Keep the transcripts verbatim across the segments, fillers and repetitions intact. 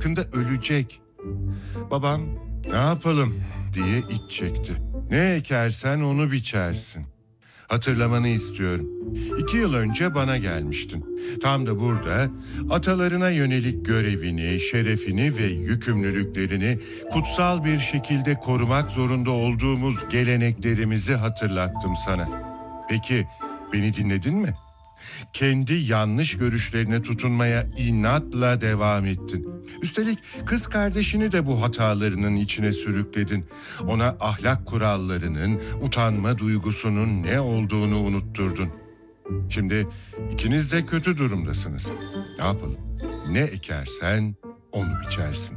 yakında ölecek. Babam ne yapalım diye iç çekti. Ne ekersen onu biçersin. Hatırlamanı istiyorum. İki yıl önce bana gelmiştin. Tam da burada atalarına yönelik görevini, şerefini ve yükümlülüklerini kutsal bir şekilde korumak zorunda olduğumuz geleneklerimizi hatırlattım sana. Peki beni dinledin mi? Kendi yanlış görüşlerine tutunmaya inatla devam ettin. Üstelik kız kardeşini de bu hatalarının içine sürükledin. Ona ahlak kurallarının, utanma duygusunun ne olduğunu unutturdun. Şimdi ikiniz de kötü durumdasınız. Ne yapalım? Ne ekersen onu biçersin.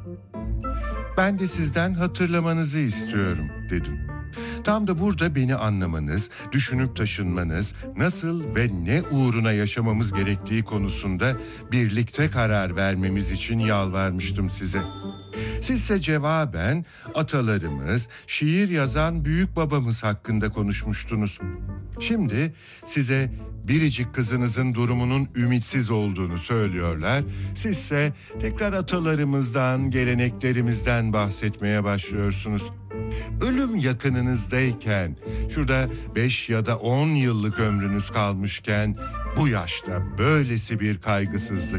Ben de sizden hatırlamanızı istiyorum dedim. Tam da burada beni anlamanız, düşünüp taşınmanız, nasıl ve ne uğruna yaşamamız gerektiği konusunda birlikte karar vermemiz için yalvarmıştım size. Sizse cevaben atalarımız, şiir yazan büyük babamız hakkında konuşmuştunuz. Şimdi size biricik kızınızın durumunun ümitsiz olduğunu söylüyorlar. Sizse tekrar atalarımızdan, geleneklerimizden bahsetmeye başlıyorsunuz. Ölüm yakınınızdayken, şurada beş ya da on yıllık ömrünüz kalmışken bu yaşta böylesi bir kaygısızlık.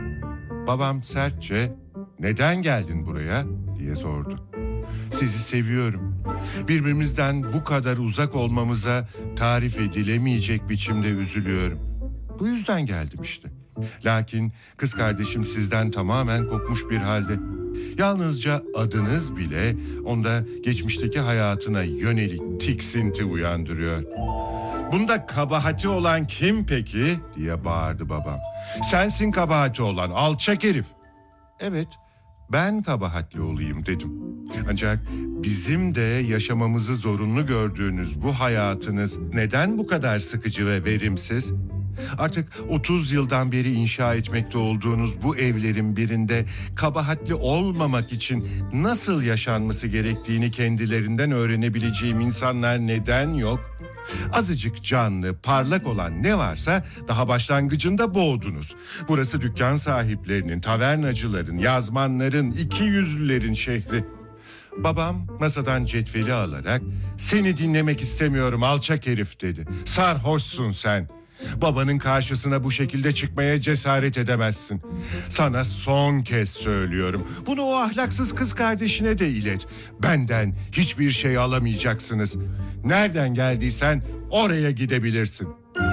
Babam sertçe, "Neden geldin buraya?" diye sordu. "Sizi seviyorum. Birbirimizden bu kadar uzak olmamıza tarif edilemeyecek biçimde üzülüyorum. Bu yüzden geldim işte. Lakin kız kardeşim sizden tamamen kopmuş bir halde. Yalnızca adınız bile onda geçmişteki hayatına yönelik tiksinti uyandırıyor." "Bunda kabahati olan kim peki?" diye bağırdı babam. "Sensin kabahati olan, alçak herif." "Evet, ben kabahatli olayım," dedim. "Ancak bizim de yaşamamızı zorunlu gördüğünüz bu hayatınız neden bu kadar sıkıcı ve verimsiz? Artık otuz yıldan beri inşa etmekte olduğunuz bu evlerin birinde kabahatli olmamak için nasıl yaşanması gerektiğini kendilerinden öğrenebileceğim insanlar neden yok? Azıcık canlı, parlak olan ne varsa daha başlangıcında boğdunuz. Burası dükkan sahiplerinin, tavernacıların, yazmanların, iki yüzlülerin şehri." Babam masadan cetveli alarak, "Seni dinlemek istemiyorum alçak herif," dedi. "Sarhoşsun sen. Babanın karşısına bu şekilde çıkmaya cesaret edemezsin. Sana son kez söylüyorum. Bunu o ahlaksız kız kardeşine de ilet. Benden hiçbir şey alamayacaksınız. Nereden geldiysen oraya gidebilirsin."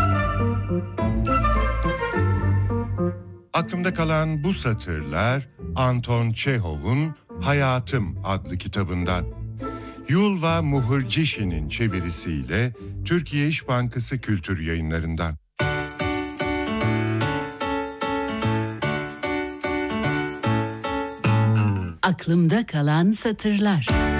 Aklımda kalan bu satırlar Anton Çehov'un Hayatım adlı kitabından. Yulva Muhırcişi'nin çevirisiyle Türkiye İş Bankası Kültür Yayınlarından. Aklımda kalan satırlar.